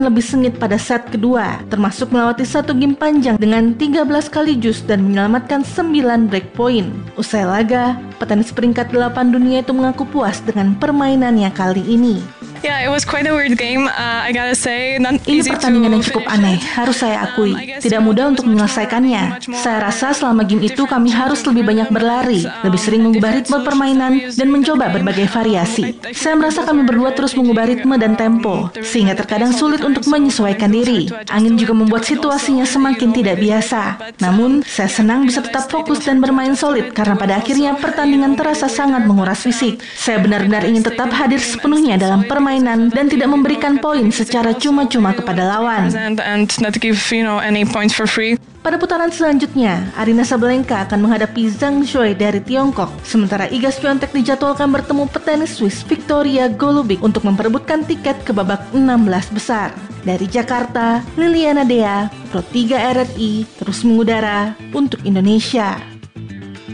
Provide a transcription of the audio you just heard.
lebih sengit pada set kedua, termasuk melewati satu game panjang dengan 13 kali jus dan menyelamatkan 9 break point. Usai laga, petenis peringkat 8 dunia itu mengaku puas dengan permainannya kali ini. Yeah, it was quite a weird game. I gotta say, not Ini easy pertandingan yang to cukup finish aneh, it. harus saya akui. I guess Tidak mudah untuk menyelesaikannya. Saya rasa selama game itu kami harus lebih banyak berlari, lebih sering mengubah ritme permainan, dan mencoba berbagai variasi. Saya merasa kami berdua terus mengubah ritme dan tempo, sehingga terkadang sulit untuk menyesuaikan diri. Angin juga membuat situasinya semakin tidak biasa. Namun, saya senang bisa tetap fokus dan bermain solid, karena pada akhirnya pertandingan terasa sangat menguras fisik. Saya benar-benar ingin tetap hadir sepenuhnya dalam permainan dan tidak memberikan poin secara cuma-cuma kepada lawan. And not give any points for free. Pada putaran selanjutnya, Aryna Sabalenka akan menghadapi Zhang Shuai dari Tiongkok, sementara Iga Swiatek dijadwalkan bertemu petenis Swiss Victoria Golubic untuk memperebutkan tiket ke babak 16 besar. Dari Jakarta, Liliana Dea, Pro 3 RRI, terus mengudara untuk Indonesia.